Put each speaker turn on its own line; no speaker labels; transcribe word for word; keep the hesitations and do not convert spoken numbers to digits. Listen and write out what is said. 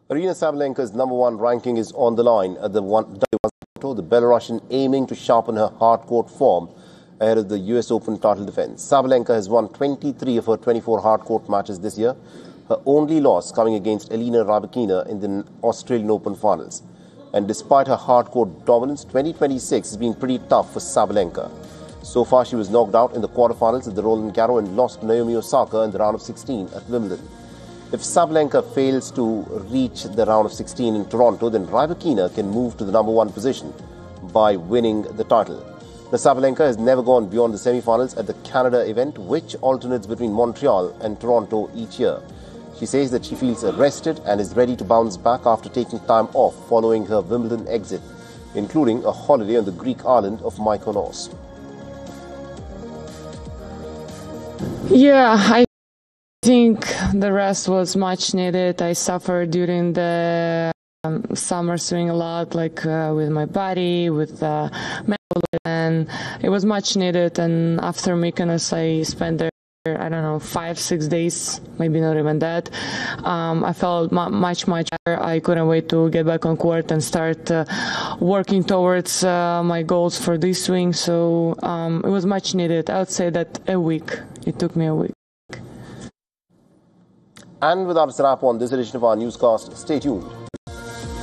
Aryna Sabalenka's number one ranking is on the line at the one, the Belarusian aiming to sharpen her hard-court form ahead of the U S Open title defense. Sabalenka has won twenty-three of her twenty-four hard-court matches this year, her only loss coming against Elena Rybakina in the Australian Open finals. And despite her hard-court dominance, twenty twenty-six has been pretty tough for Sabalenka. So far, she was knocked out in the quarterfinals at the Roland Garros and lost to Naomi Osaka in the round of sixteen at Wimbledon. If Sabalenka fails to reach the round of sixteen in Toronto, then Rybakina can move to the number one position by winning the title. The Sabalenka has never gone beyond the semi-finals at the Canada event, which alternates between Montreal and Toronto each year. She says that she feels rested and is ready to bounce back after taking time off following her Wimbledon exit, including a holiday on the Greek island of Mykonos.
Yeah, I think the rest was much needed. I suffered during the um, summer swing a lot, like uh, with my body, with uh, mental, and it was much needed. And after Mykonos, I spent there, I don't know, five, six days, maybe not even that. Um, I felt mu much, much better. I couldn't wait to get back on court and start uh, working towards uh, my goals for this swing. So um, it was much needed. I would say that a week. It took me a week.
And with that, it's a wrap on this edition of our newscast. Stay tuned.